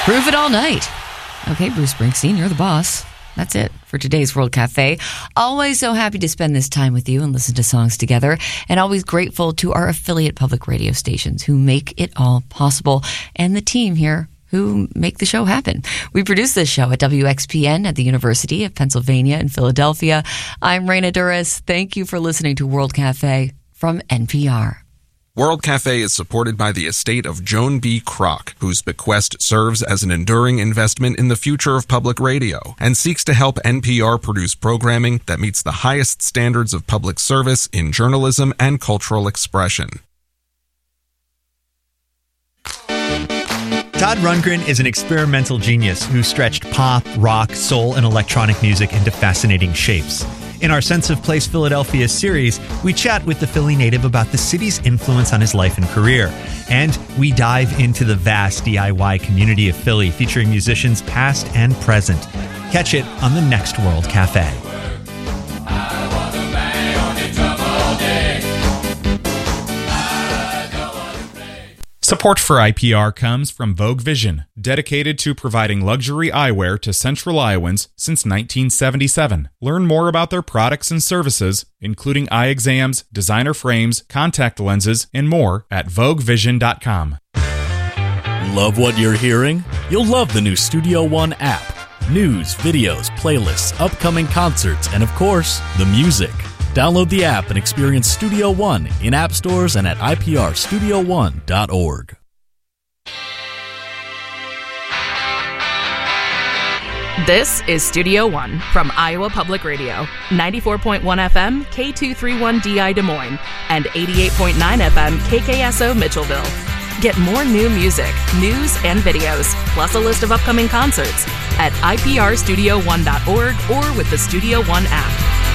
Prove it all night. Okay, Bruce Springsteen, you're the boss. That's it for today's World Cafe. Always so happy to spend this time with you and listen to songs together, and always grateful to our affiliate public radio stations who make it all possible, and the team here who make the show happen. We produce this show at WXPN at the University of Pennsylvania in Philadelphia. I'm Raina Duras. Thank you for listening to World Cafe from NPR. World Cafe is supported by the estate of Joan B. Kroc, whose bequest serves as an enduring investment in the future of public radio and seeks to help NPR produce programming that meets the highest standards of public service in journalism and cultural expression. Todd Rundgren is an experimental genius who stretched pop, rock, soul, and electronic music into fascinating shapes. In our Sense of Place Philadelphia series, we chat with the Philly native about the city's influence on his life and career. And we dive into the vast DIY community of Philly, featuring musicians past and present. Catch it on the next World Cafe. Support for IPR comes from Vogue Vision, dedicated to providing luxury eyewear to Central Iowans since 1977. Learn more about their products and services, including eye exams, designer frames, contact lenses, and more at VogueVision.com. Love what you're hearing? You'll love the new Studio One app. News, videos, playlists, upcoming concerts, and of course, the music. Download the app and experience Studio One in app stores and at iprstudio1.org. This is Studio One from Iowa Public Radio, 94.1 FM, K231DI Des Moines, and 88.9 FM, KKSO Mitchellville. Get more new music, news, and videos, plus a list of upcoming concerts at iprstudio1.org or with the Studio One app.